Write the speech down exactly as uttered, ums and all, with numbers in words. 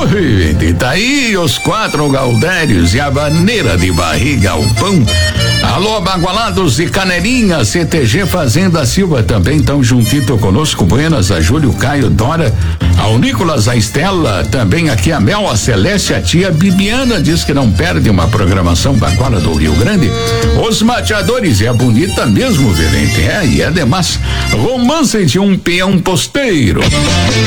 Oi, tá aí os quatro Gaudérios e a maneira de barriga ao pão. Alô, Bagualados e Canelinha, C T G Fazenda Silva também tão juntito conosco. Buenas, a Júlio, Caio, Dora, ao Nicolas, a Estela, também aqui a Mel, a Celeste, a tia Bibiana diz que não perde uma programação Baguala do Rio Grande. Os mateadores, é bonita mesmo, Verente, é, e é demais. Romance de um peão posteiro.